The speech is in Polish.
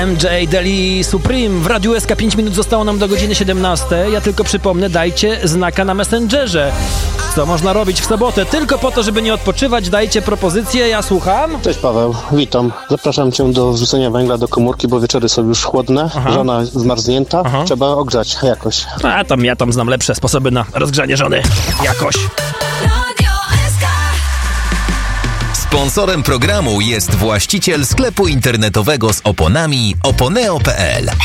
MJ Deli Supreme w Radiu SK. 5 minut zostało nam do godziny 17. Ja tylko przypomnę, dajcie znaka na Messengerze. Co można robić w sobotę? Tylko po to, żeby nie odpoczywać, dajcie propozycje, ja słucham. Cześć Paweł, witam. Zapraszam Cię do wrzucenia węgla do komórki, bo wieczory są już chłodne, żona zmarznięta, trzeba ogrzać jakoś. Ja tam znam lepsze sposoby na rozgrzanie żony. Jakoś. Sponsorem programu jest właściciel sklepu internetowego z oponami oponeo.pl.